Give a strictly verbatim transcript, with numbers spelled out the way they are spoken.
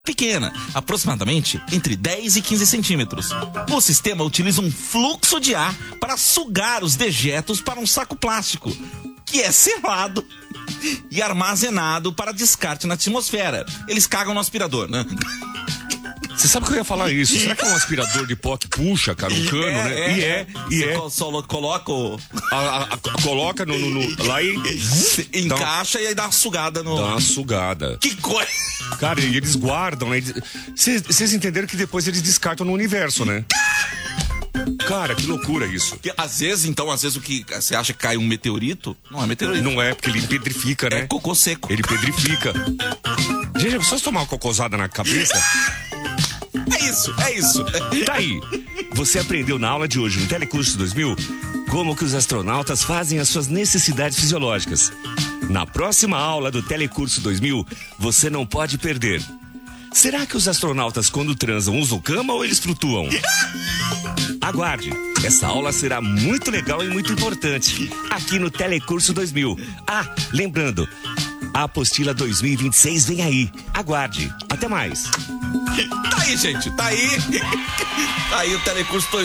pequena, aproximadamente entre dez e quinze centímetros. O sistema utiliza um fluxo de ar para sugar os dejetos para um saco plástico, que é selado e armazenado para descarte na atmosfera. Eles cagam no aspirador, né? Você sabe que eu ia falar isso? Será que é um aspirador de pó que puxa, cara, um cano, é, né? É, e é, e Você é. co- só coloca o... A, a, a, coloca no, no, no lá e encaixa e aí dá uma sugada no... dá uma sugada. Que coisa! Cara, e eles guardam, né? Vocês entenderam que depois eles descartam no universo, né? Cara, que loucura isso. Que, às vezes, então, às vezes o que você acha que cai um meteorito, não é meteorito. Não é, porque ele pedrifica, né? É cocô seco. Ele pedrifica. Gente, só tomar uma cocosada na cabeça. É isso, é isso. Tá aí. Você aprendeu na aula de hoje no Telecurso dois mil como que os astronautas fazem as suas necessidades fisiológicas. Na próxima aula do Telecurso dois mil, você não pode perder. Será que os astronautas, quando transam, usam cama ou eles flutuam? Aguarde. Essa aula será muito legal e muito importante aqui no Telecurso dois mil. Ah, lembrando, a apostila dois mil e vinte e seis vem aí. Aguarde. Até mais. Tá aí, gente. Tá aí. Tá aí o Telecurso